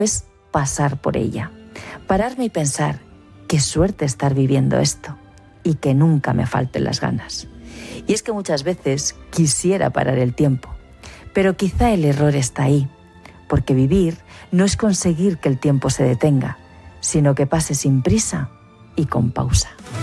es pasar por ella, pararme y pensar, qué suerte estar viviendo esto y que nunca me falten las ganas. Y es que muchas veces quisiera parar el tiempo, pero quizá el error está ahí, porque vivir no es conseguir que el tiempo se detenga, sino que pase sin prisa y con pausa.